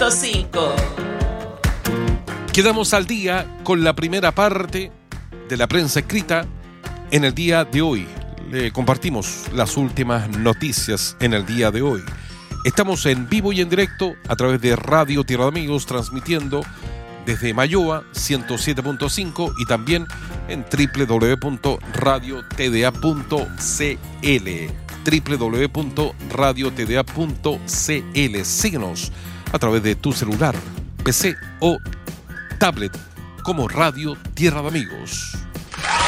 107.5. Quedamos al día con la primera parte de la prensa escrita en el día de hoy. Le compartimos las últimas noticias en el día de hoy. Estamos en vivo y en directo a través de Radio Tierra de Amigos, transmitiendo desde Mayoa 107.5 y también en www.radiotda.cl www.radiotda.cl. Síguenos a través de tu celular, PC o tablet como Radio Tierra de Amigos.